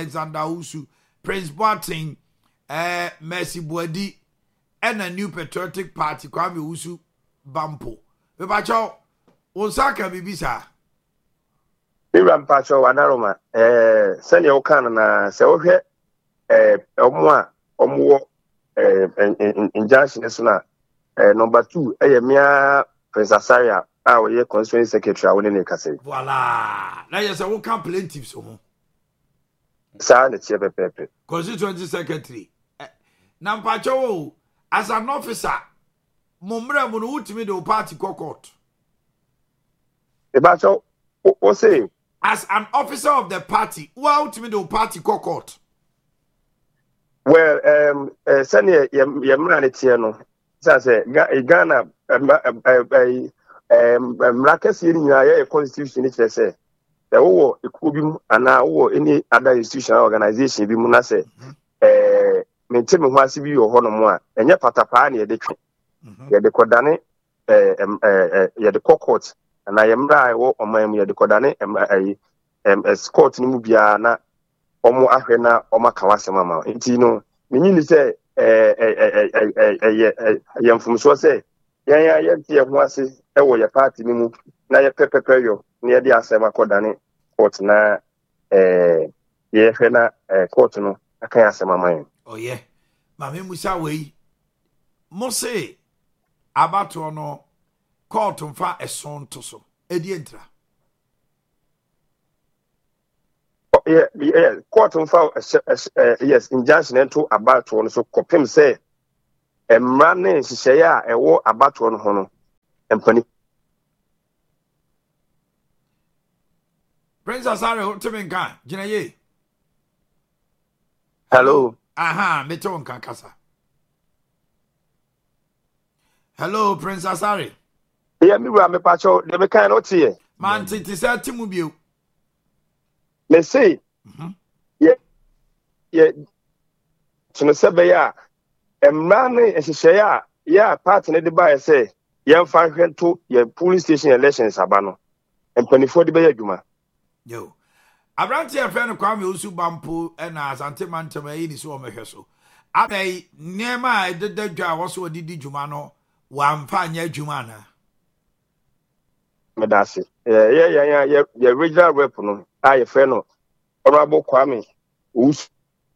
Alexander Usu, Prince Boateng, Mercy Boadi, and a New Patriotic Party, Kwame Usu Bampo. Bebacho, Osaka Bibisa. Iram Pacho, Anaroma, Sanya Okana, Seohe, Omwa, injunction, number 2, Mia Prince Asaria, our constituent secretary, I wouldn't say. Voila. Now, yes, I won't come plaintiffs. Sir, the chair paper. Constituency secretary. Nampacho, as an officer, Mumra will ultimate the party court. About what say? As an officer of the party, who ultimate the party court? Well, Sanya Yamranitiano, says Ghana, Mrakes in your constitution, it says. The war it could be an hour any other institutional organization be munase maintain wasi bi or honomoa and ya patapa na de twe ya de kodane ya de court and I am right wo omam ya de kodane escort ni mu bia na omo ahwe na omo kawasem ama nti no menyi ni say ya mfumso say ya tie ho ase e wo ya party ni mu na ya pepepe yo na de asema kodane court na ye fena court no akan asema man. Oh yeah. Mame Musa we mo say abato no court mfa eson to so edi entra. Yeah, court mfa yes injunction into abato no so kopem say emra na nhihye a ewo abato no ho no empani. Prince Asare, Timinka, Jinaye. Hello. Aha, Meton Kakasa. Hello, Prince Asare. Yeah, me wa me pacho, de me kan oti here. Man, it is a Timubio. Me say, yeah, so no sebe ya, emra ne ehihye ya part ne de ba say, yem fa hwento ye police station elections abano. Empanifo de be adwuma. Yo, Abranti a friend of Kwame Usu Bampo and as Antimantam in his own so. Abe, near my dead jar was so did Jumano, one fine Jumana. Medasi. Yeah, regional weapon. I friend of Honorable Kwame Usu.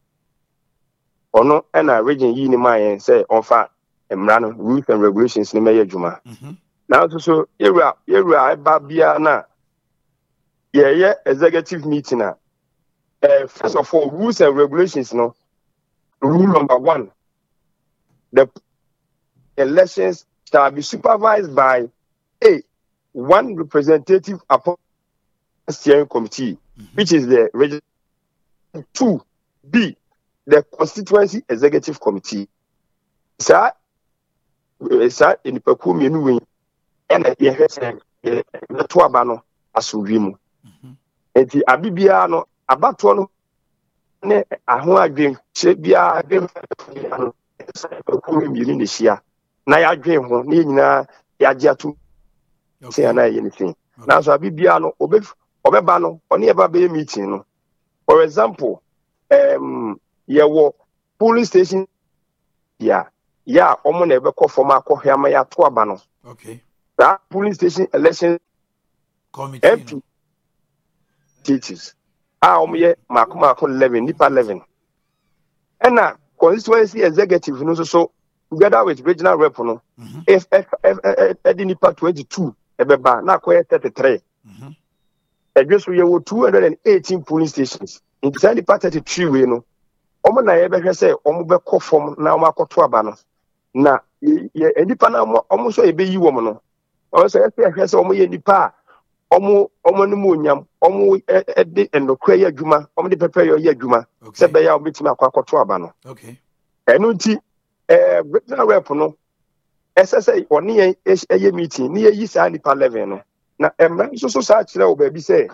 Ono and a region yini my say on fat and run rules and regulations in Mayor Juma. Now, so, you're Babiana. Yeah, executive meeting. First of all, rules and regulations. No, rule number 1: the elections shall be supervised by one representative upon steering committee, which is the region. 2, B, the constituency executive committee. Sir, in the Pekumi, and the Tuabano asurimu. Enti abibia no abato no ne aho adwen che bia adwen no ko mi ni hia na ya adwen ho ne nyina ya giatu se na ye anything na so abibia no obeba no oni eba be meeting no. For example, ye wo police station ya omo na ebe ko form akohwe ama ya to aba no. Okay. That police station election committee teachers. Omoye mako 11 nipa 11. And constituency executive no so together with regional rep no if nipa 22 ebeba na akoye 33. Just we have 218 police stations. In the nipa 33 we no. Omo na ye behwe say omo be kɔ fam na omo akoto aba no. Na ye nipa na omo so ebe yi wo mo no. O so ye hwe say omo ye nipa omo no mu onyam omo de endokwa ya adwuma omo de pepe ya adwuma se be ya obetima akoto aba no. Okay. Enu nti regional rep no SSA oni ye meeting ni ye sa nipa 11 no. Na emra so sa kire o ba bi say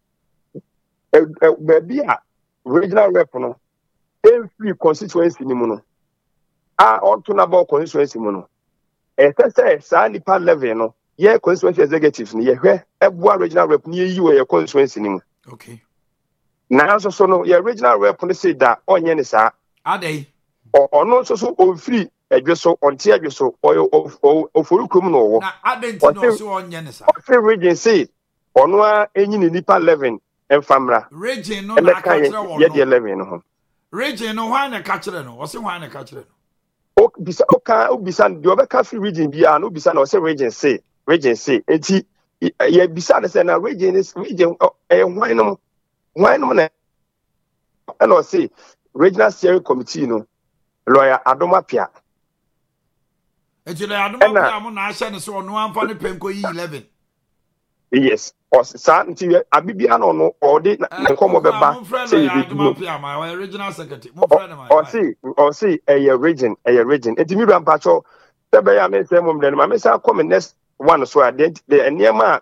ba bi a regional rep no every constituency ni mu no onto na ba constituency mu no SSA sa nipa 11 no ye constituency executive ni ye hwe eboa regional rep ni yi wo ye constituency ni mu. Okay. Now so no your original rep no say that onye ne sa. Ade. Ono so on free edweso onte edweso oforukrum no wo. Na ade nti no so onye ne sa. Ofe region say ono a enyi ne nipa 11 emfamra. Region no na ka kire wo. Ye 11 no ho. Region no hwan na ka kire no? Wo se hwan na ka kire no? Obisa the obeka free region bia no obisa na say region say enti ye bisa na say na region is region hwan no na and I say regional steering committee no lawyer Adomapia enti lawyer Adomapia mo na ahye ne so no amfa ne penko yi 11 yes or sa nti abibia no or dey nkomo beba say Adomapia my regional secretary mo friend my or say a region enti mi ran pacho tebe ya me say mom dem ma me say come next one so the enema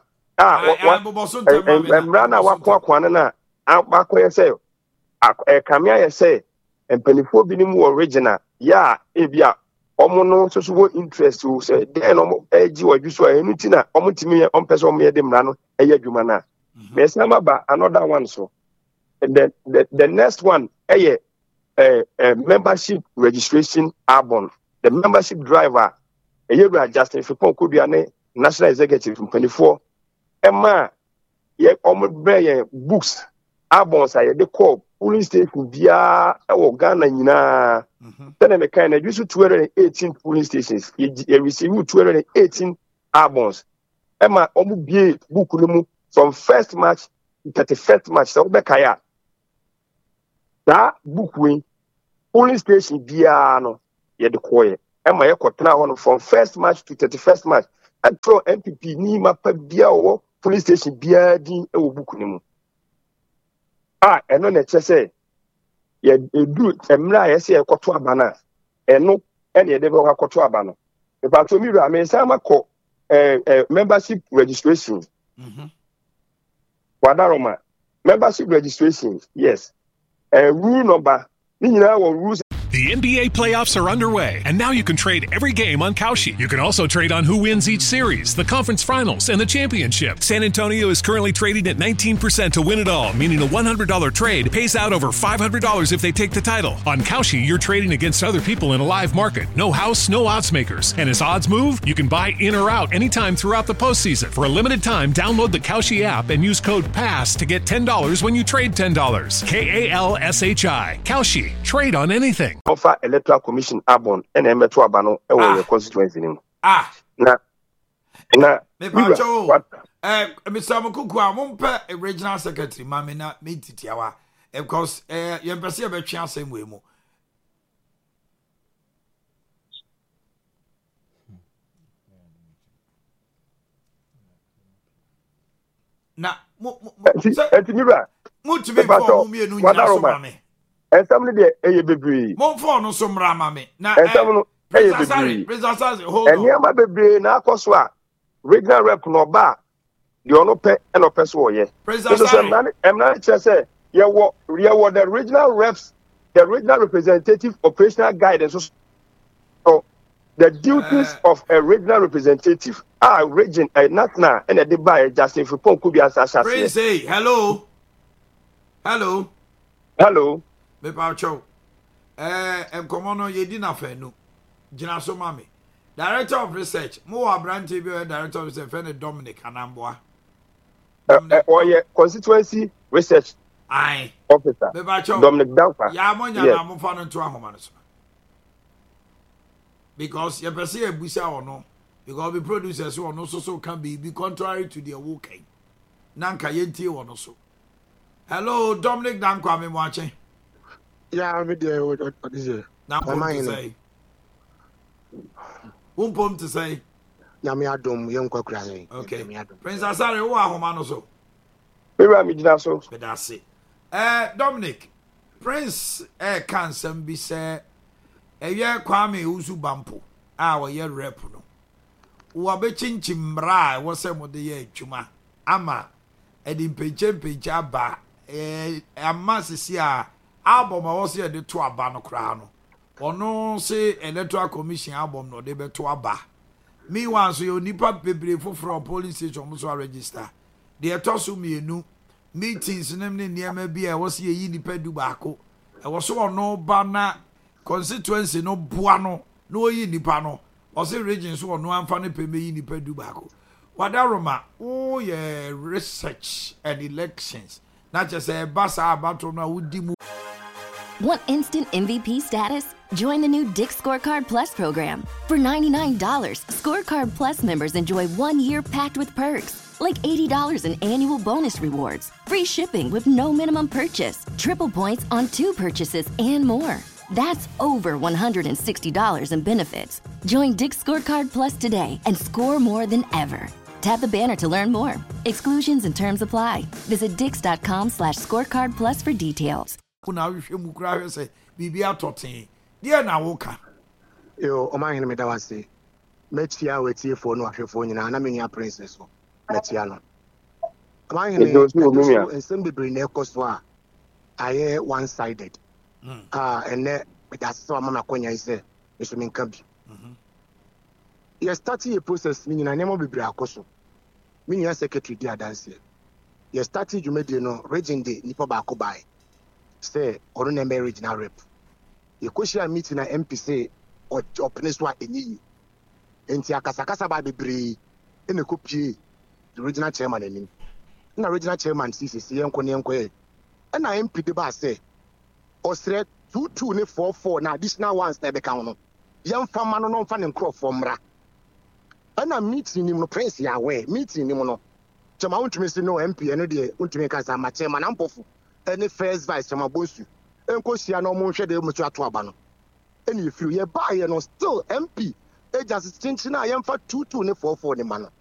emrana wakwa na akwaye say kamia ye say empanifo binim original ya ebia omo no so wo interest wo say den omo agi wadwuso enu ti na omo timi ompese omo ye de mra no eya dwuma na me say ba another one so the next one membership registration album the membership driver Eyegura Justin Fipon Kuduane national executive mpanifo ema ye omo be books albums aye de call police station bia e Ghana nyina tena me kan na jusu 218 police stations ye receive 218 albums ema omo bie book no mu from first March to 31st March so be kaya that book we police station bia no ye de call ema ye kotena ho from 1st March to 31st March and pro MPP ni mapa bia wo police station bia din e wo book ni mu eno na che say ye do emra ye say ekoto abana eno ene ye de be wakoto abana e ba to mi ra me say makọ membership registration wadaroma membership registration yes rule number ni nyina wo rules. The NBA playoffs are underway, and now you can trade every game on Kalshi. You can also trade on who wins each series, the conference finals, and the championship. San Antonio is currently trading at 19% to win it all, meaning a $100 trade pays out over $500 if they take the title. On Kalshi, you're trading against other people in a live market. No house, no odds makers. And as odds move, you can buy in or out anytime throughout the postseason. For a limited time, download the Kalshi app and use code PASS to get $10 when you trade $10. KALSHI. Kalshi. Trade on anything. Offer electoral commission abon and emeto abano e wo constituency nim na me pacho Mr. Mokuku amompa regional secretary mame na metitiawa because ye pese ye betwe asem we mu na mira mutumi for mu mienu nya so mame Esam de eye bebre. Mon for no so mra mame. Na esam no eye bebre. President Sase hold on. Eniama bebre na akoso a regional rep no ba de ono pe e no pe so oye. President Sase em na che say ye wo the regional reps, the regional representative operational guidance so the duties of a regional representative are region not now and the by Justin Fipon could be as Prince say hello. Me pacho enkomono yedi na fanu gina so mame director of research mo abrante bi director of research Fene Dominic Anamboa or constituency research officer me pacho Dominic Danfa ya monya na mo fa no to ahoma no so because ye pese e busa ono because the producers ono so can be contrary to their working nanka yentie wono so hello Dominic Dankwa me mo ache. Yeah, I'm there. What is it? Now, what to say? What to say? Yamiadum, young cockrane. Okay, Prince Asari, who are Homano so? Where am I so? But that's it. Dominic, Prince, can some be said a year Kwame Usu Bampo, our year repuno. Wabechin Chimbra was some of the year Chuma. Ama, Edim Pejaba, a massia. Album I was here the to abano crown. Or no say electoral commission album no de be to aba. Me once you nipa bebre for from police station so register. They toss me nu meetings nem ne niema bi a was ye yi nipa du baako e wo so ono ba na constituency no boa no na oyi nipa no o se region so ono amfa ne peme yi nipa du baako wadaroma oh yeah research and elections not just a basa about na wudi mu. Want instant MVP status? Join the new Dick's Scorecard Plus program. For $99, Scorecard Plus members enjoy 1 year packed with perks, like $80 in annual bonus rewards, free shipping with no minimum purchase, triple points on 2 purchases, and more. That's over $160 in benefits. Join Dick's Scorecard Plus today and score more than ever. Tap the banner to learn more. Exclusions and terms apply. Visit dix.com/scorecard plus for details. Kuna hwehwe mu kura hwe se bibia toten die na woka yo o ma hene me da wase metia wetie fo no ahwefo nyina na menya princess so metia no o ma hene ensem bebre na ekoso a aye one sided ene that's so mama konya ise eso me nka bi you start a process me nyina nemo bebre akoso me nya secretary di adanse you start jumedi no region day nipa ba ko bai say or no regional rep you question meeting na MP say or openness wa enyi enti akasakasa ba bebre ene kopie the regional chairman enim na regional chairman CCC enko ne enko e na MP de ba say osre 22 ne 44 na additional ones na be kan no yam fama no mfa ne nkrofo mra na meeting nim no prince ya we meeting nim no chama untumi say no MP eno de untumi kasa ma chairman ampofu any first vice from Abosu, Enko Siano Monshe de Mutuabano. Any few ye buy no still MP, just extinction I am for 22 ne 44 the man.